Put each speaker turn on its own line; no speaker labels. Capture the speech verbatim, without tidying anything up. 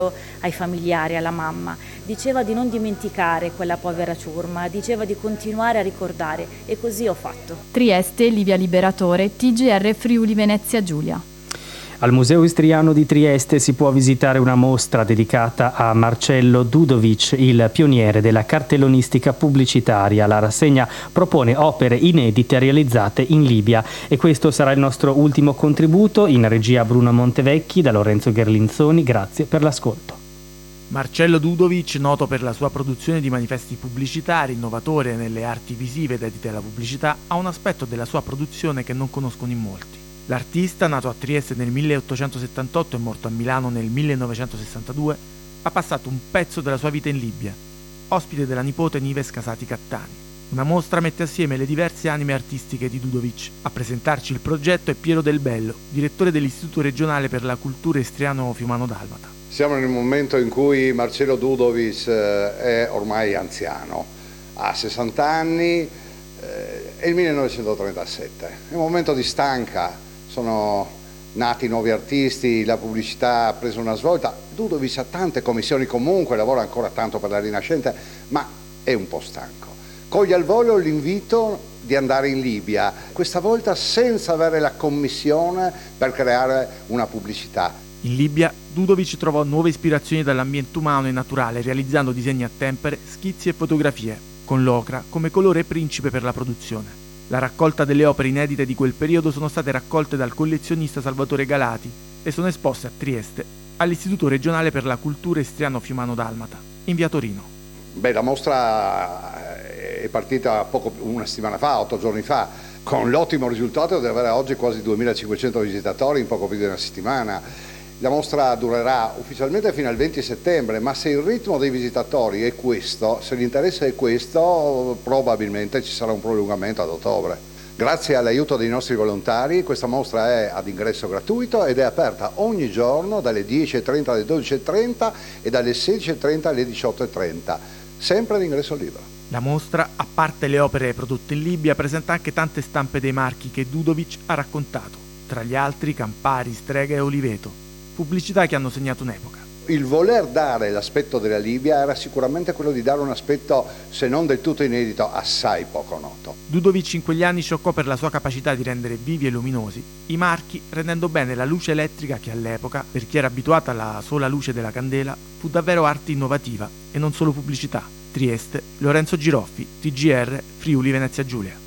ai familiari, alla mamma, diceva di non dimenticare quella povera ciurma, diceva di continuare a ricordare e così ho fatto.
Trieste, Livia Liberatore, T G R Friuli Venezia Giulia.
Al Museo Istriano di Trieste si può visitare una mostra dedicata a Marcello Dudovic, il pioniere della cartellonistica pubblicitaria. La rassegna propone opere inedite realizzate in Libia e questo sarà il nostro ultimo contributo. In regia Bruno Montevecchi, da Lorenzo Gherlinzoni, grazie per l'ascolto.
Marcello Dudovic, noto per la sua produzione di manifesti pubblicitari, innovatore nelle arti visive dedite alla pubblicità, ha un aspetto della sua produzione che non conoscono in molti. L'artista, nato a Trieste nel milleottocentosettantotto e morto a Milano nel millenovecentosessantadue, ha passato un pezzo della sua vita in Libia, ospite della nipote Nives Casati Cattani. Una mostra mette assieme le diverse anime artistiche di Dudovic. A presentarci il progetto è Piero Del Bello, direttore dell'Istituto regionale per la cultura Istriano Fiumano Dalmata.
Siamo nel momento in cui Marcello Dudovic è ormai anziano, ha sessanta anni, è il millenovecentotrentasette, è un momento di stanca. Sono nati nuovi artisti, la pubblicità ha preso una svolta. Dudovic ha tante commissioni comunque, lavora ancora tanto per la Rinascente, ma è un po' stanco. Coglie al volo l'invito di andare in Libia, questa volta senza avere la commissione per creare una pubblicità.
In Libia, Dudovic trovò nuove ispirazioni dall'ambiente umano e naturale, realizzando disegni a tempere, schizzi e fotografie, con l'ocra come colore principe per la produzione. La raccolta delle opere inedite di quel periodo sono state raccolte dal collezionista Salvatore Galati e sono esposte a Trieste, all'Istituto regionale per la cultura Istriano Fiumano Dalmata, in via Torino.
Beh, la mostra è partita poco, una settimana fa, otto giorni fa, con l'ottimo risultato di avere oggi quasi duemilacinquecento visitatori in poco più di una settimana. La mostra durerà ufficialmente fino al venti settembre, ma se il ritmo dei visitatori è questo, se l'interesse è questo, probabilmente ci sarà un prolungamento ad ottobre. Grazie all'aiuto dei nostri volontari, questa mostra è ad ingresso gratuito ed è aperta ogni giorno dalle dieci e trenta alle dodici e trenta e dalle sedici e trenta alle diciotto e trenta, sempre ad ingresso libero.
La mostra, a parte le opere prodotte in Libia, presenta anche tante stampe dei marchi che Dudovic ha raccontato, tra gli altri Campari, Strega e Oliveto. Pubblicità che hanno segnato un'epoca.
Il voler dare l'aspetto della Libia era sicuramente quello di dare un aspetto, se non del tutto inedito, assai poco noto.
Dudovic in quegli anni scioccò per la sua capacità di rendere vivi e luminosi i marchi, rendendo bene la luce elettrica che all'epoca, per chi era abituata alla sola luce della candela, fu davvero arte innovativa e non solo pubblicità. Trieste, Lorenzo Giroffi, T G R Friuli Venezia Giulia.